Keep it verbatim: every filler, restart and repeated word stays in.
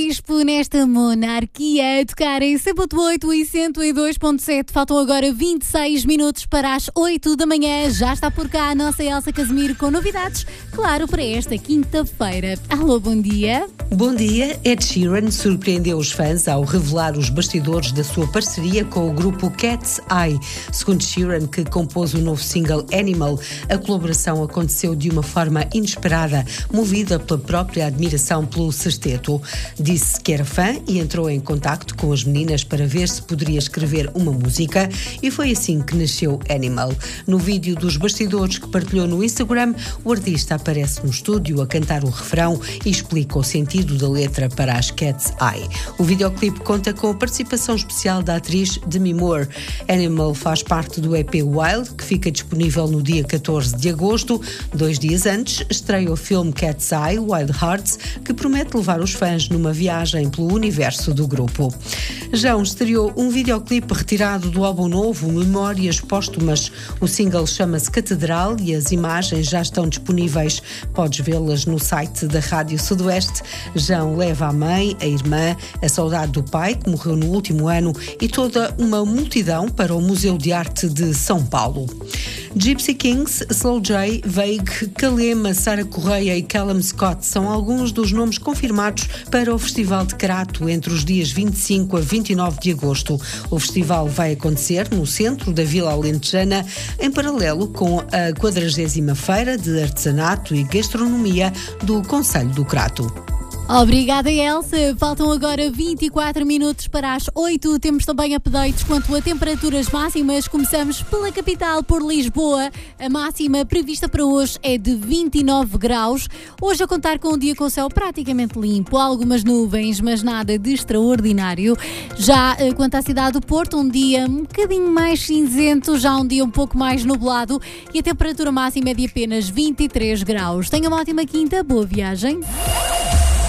Bispo nesta monarquia a tocar em cem ponto oito e cento e dois ponto sete. Faltam agora vinte e seis minutos para as oito da manhã. Já está por cá a nossa Elsa Casimiro com novidades, claro, para esta quinta-feira. Alô, bom dia. Bom dia. Ed Sheeran surpreendeu os fãs ao revelar os bastidores da sua parceria com o grupo Cat's Eye. Segundo Sheeran, que compôs o novo single Animal, a colaboração aconteceu de uma forma inesperada, movida pela própria admiração pelo sexteto. Disse que era fã e entrou em contacto com as meninas para ver se poderia escrever uma música, e foi assim que nasceu Animal. No vídeo dos bastidores que partilhou no Instagram, o artista aparece no estúdio a cantar o refrão e explica o sentido da letra para as Cat's Eye. O videoclipe conta com a participação especial da atriz Demi Moore. Animal faz parte do E P Wild, que fica disponível no dia catorze de agosto. Dois dias antes, estreia o filme Cat's Eye, Wild Hearts, que promete levar os fãs numa viagem pelo universo do grupo. João estreou um videoclipe retirado do álbum novo Memórias Póstumas. O single chama-se Catedral e as imagens já estão disponíveis. Podes vê-las no site da Rádio Sudoeste. João leva a mãe, a irmã, a saudade do pai, que morreu no último ano, e toda uma multidão para o Museu de Arte de São Paulo. Gypsy Kings, Slow J, Vague, Kalema, Sara Correia e Callum Scott são alguns dos nomes confirmados para o Festival de Crato entre os dias vinte e cinco a vinte e nove de agosto. O festival vai acontecer no centro da Vila Alentejana, em paralelo com a quadragésima Feira de Artesanato e Gastronomia do Concelho do Crato. Obrigada, Elsa. Faltam agora vinte e quatro minutos para as oito. Temos também updates quanto a temperaturas máximas. Começamos pela capital, por Lisboa. A máxima prevista para hoje é de vinte e nove graus. Hoje a contar com um dia com céu praticamente limpo. Algumas nuvens, mas nada de extraordinário. Já quanto à cidade do Porto, um dia um bocadinho mais cinzento, já um dia um pouco mais nublado, e a temperatura máxima é de apenas vinte e três graus. Tenha uma ótima quinta, boa viagem.